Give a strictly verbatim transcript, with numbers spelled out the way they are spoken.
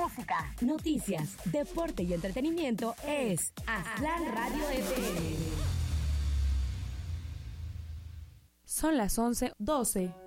música, noticias, deporte y entretenimiento es Aztlán Radio F M. Son las once doce.